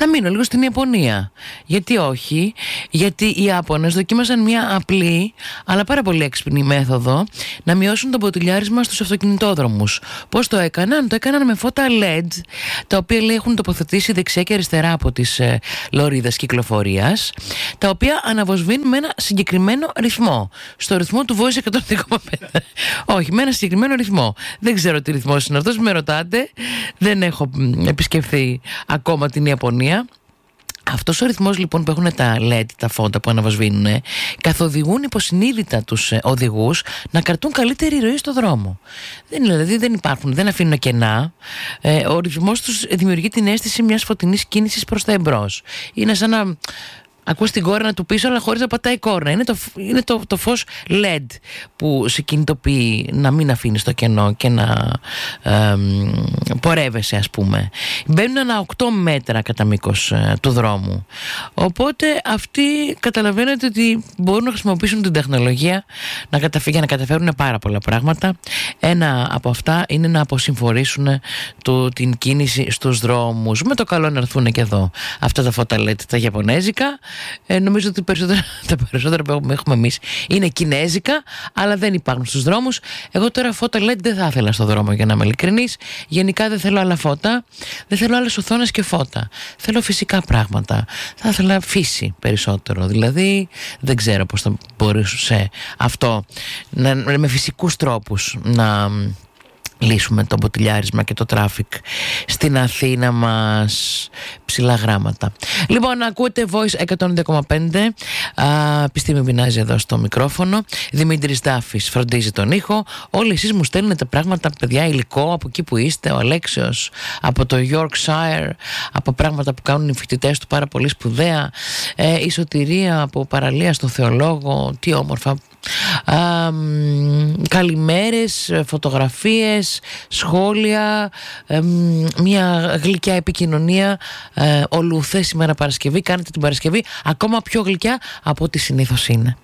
να μείνω λίγο στην Ιαπωνία. Γιατί όχι? Γιατί οι Ιάπωνες δοκίμασαν μια απλή αλλά πάρα πολύ έξυπνη μέθοδο να μειώσουν το μποτιλιάρισμα στους αυτοκινητόδρομους. Πώς το έκαναν? Το έκαναν με φώτα LED, τα οποία λέει έχουν τοποθετήσει δεξιά και αριστερά από τις λωρίδες κυκλοφορίας, τα οποία αναβοσβήνουν με ένα συγκεκριμένο ρυθμό. Στο ρυθμό του Voice 102,5. Όχι, με ένα συγκεκριμένο ρυθμό. Δεν ξέρω τι ρυθμός είναι αυτός, με ρωτάτε. Δεν έχω επισκεφθεί ακόμα την Ιαπωνία. Αυτός ο ρυθμός λοιπόν που έχουν τα LED, τα φώτα που αναβοσβήνουν, καθοδηγούν υποσυνείδητα τους οδηγούς να κρατούν καλύτερη ροή στο δρόμο. Δηλαδή δεν αφήνουν κενά. Ο ρυθμός τους δημιουργεί την αίσθηση μιας φωτεινής κίνησης προς τα εμπρός. Είναι σαν να ακούς την κόρνα του πίσω αλλά χωρίς να πατάει κόρνα. Είναι το φως LED που σε κινητοποιεί να μην αφήνεις το κενό και να πορεύεσαι, ας πούμε. Μπαίνουν ένα 8 μέτρα κατά μήκος του δρόμου. Οπότε αυτοί καταλαβαίνετε ότι μπορούν να χρησιμοποιήσουν την τεχνολογία για να καταφέρουν πάρα πολλά πράγματα. Ένα από αυτά είναι να αποσυμφορήσουν την κίνηση στους δρόμους. Με το καλό να έρθουν και εδώ αυτά τα φώτα LED τα ιαπωνέζικα. Νομίζω ότι τα περισσότερα που έχουμε εμείς είναι κινέζικα, αλλά δεν υπάρχουν στους δρόμους. Εγώ τώρα φώτα LED δεν θα ήθελα στο δρόμο, για να είμαι ειλικρινής. Γενικά δεν θέλω άλλα φώτα, δεν θέλω άλλες οθόνες και φώτα. Θέλω φυσικά πράγματα. Θα ήθελα φύση περισσότερο. Δηλαδή δεν ξέρω πώς θα μπορούσε αυτό με φυσικούς τρόπους να λύσουμε το μποτιλιάρισμα και το τράφικ στην Αθήνα μας. Ψηλά γράμματα. Λοιπόν, ακούτε Voice 102,5. Επιστήμη πεινάζει εδώ στο μικρόφωνο. Δημήτρης Δάφης φροντίζει τον ήχο. Όλοι εσείς μου στέλνετε πράγματα, παιδιά, υλικό από εκεί που είστε. Ο Αλέξιος από το Yorkshire, από πράγματα που κάνουν οι φοιτητές του πάρα πολύ σπουδαία. Η Σωτηρία από παραλία στο Θεολόγο. Τι όμορφα. Καλημέρες, φωτογραφίες, σχόλια, μια γλυκιά επικοινωνία. Ο Λουθέ σήμερα Παρασκευή, κάνετε την Παρασκευή ακόμα πιο γλυκιά από ό,τι συνήθως είναι.